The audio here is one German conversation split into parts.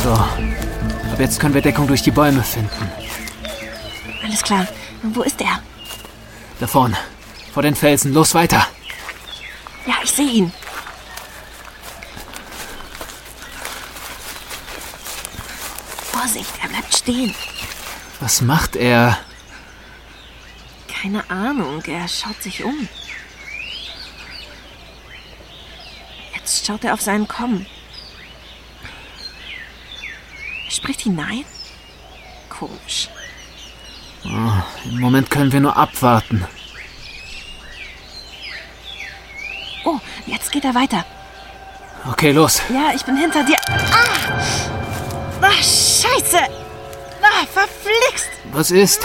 So, ab jetzt können wir Deckung durch die Bäume finden. Alles klar. Wo ist er? Da vorne, vor den Felsen. Los, weiter. Ja, ich sehe ihn. Vorsicht, er bleibt stehen. Was macht er? Keine Ahnung, er schaut sich um. Jetzt schaut er auf seinen Kommen. Er spricht hinein? Komisch. Oh, im Moment können wir nur abwarten. Oh, jetzt geht er weiter. Okay, los. Ja, ich bin hinter dir. Ah, Scheiße! Ah, verflixt! Was ist?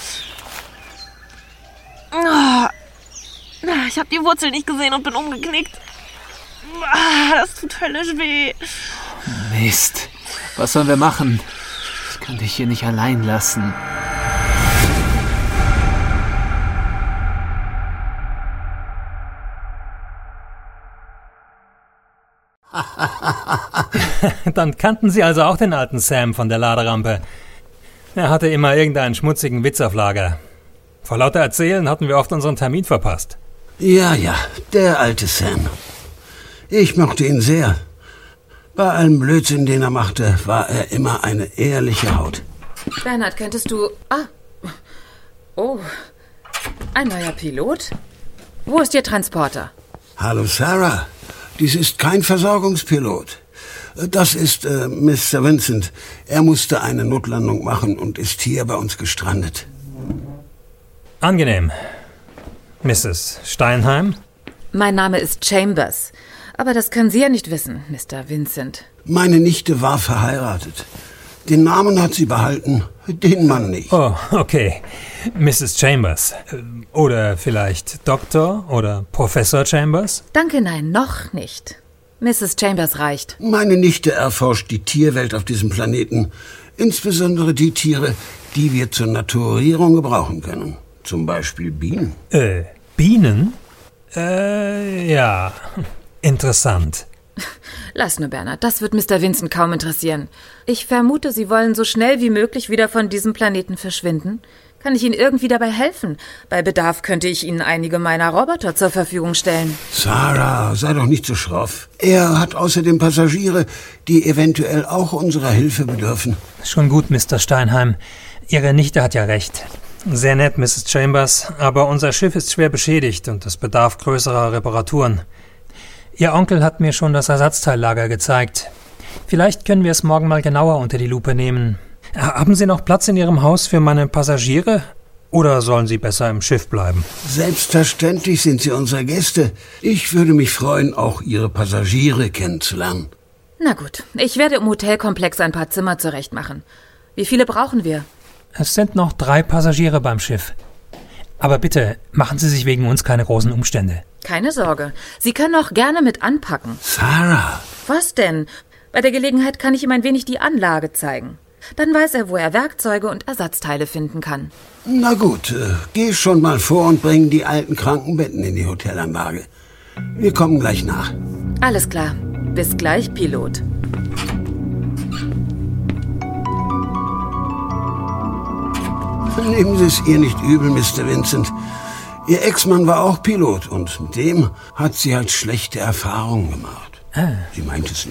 Ich habe die Wurzel nicht gesehen und bin umgeknickt. Das tut höllisch weh. Mist. Was sollen wir machen? Ich kann dich hier nicht allein lassen. Dann kannten Sie also auch den alten Sam von der Laderampe. Er hatte immer irgendeinen schmutzigen Witz auf Lager. Vor lauter Erzählen hatten wir oft unseren Termin verpasst. Ja, der alte Sam. Ich mochte ihn sehr. Bei allem Blödsinn, den er machte, war er immer eine ehrliche Haut. Bernhard, könntest du... Oh, ein neuer Pilot? Wo ist Ihr Transporter? Hallo Sarah, dies ist kein Versorgungspilot. Das ist Mr. Vincent. Er musste eine Notlandung machen und ist hier bei uns gestrandet. Angenehm. Mrs. Steinheim? Mein Name ist Chambers. Aber das können Sie ja nicht wissen, Mr. Vincent. Meine Nichte war verheiratet. Den Namen hat sie behalten, den Mann nicht. Oh, okay. Mrs. Chambers. Oder vielleicht Dr. oder Professor Chambers? Danke, nein, noch nicht. Mrs. Chambers reicht. Meine Nichte erforscht die Tierwelt auf diesem Planeten. Insbesondere die Tiere, die wir zur Naturierung gebrauchen können. Zum Beispiel Bienen. Bienen? Ja. Interessant. Lass nur, Bernhard, das wird Mr. Vincent kaum interessieren. Ich vermute, Sie wollen so schnell wie möglich wieder von diesem Planeten verschwinden. Kann ich Ihnen irgendwie dabei helfen? Bei Bedarf könnte ich Ihnen einige meiner Roboter zur Verfügung stellen. Sarah, sei doch nicht so schroff. Er hat außerdem Passagiere, die eventuell auch unserer Hilfe bedürfen. Schon gut, Mr. Steinheim. Ihre Nichte hat ja recht. Sehr nett, Mrs. Chambers, aber unser Schiff ist schwer beschädigt und es bedarf größerer Reparaturen. Ihr Onkel hat mir schon das Ersatzteillager gezeigt. Vielleicht können wir es morgen mal genauer unter die Lupe nehmen. Haben Sie noch Platz in Ihrem Haus für meine Passagiere? Oder sollen sie besser im Schiff bleiben? Selbstverständlich sind Sie unsere Gäste. Ich würde mich freuen, auch Ihre Passagiere kennenzulernen. Na gut, ich werde im Hotelkomplex ein paar Zimmer zurechtmachen. Wie viele brauchen wir? Es sind noch 3 Passagiere beim Schiff. Aber bitte, machen Sie sich wegen uns keine großen Umstände. Keine Sorge. Sie können auch gerne mit anpacken. Sarah! Was denn? Bei der Gelegenheit kann ich ihm ein wenig die Anlage zeigen. Dann weiß er, wo er Werkzeuge und Ersatzteile finden kann. Na gut, geh schon mal vor und bring die alten Krankenbetten in die Hotelanlage. Wir kommen gleich nach. Alles klar. Bis gleich, Pilot. Nehmen Sie es ihr nicht übel, Mr. Vincent. Ihr Ex-Mann war auch Pilot und mit dem hat sie halt schlechte Erfahrungen gemacht. Sie meint es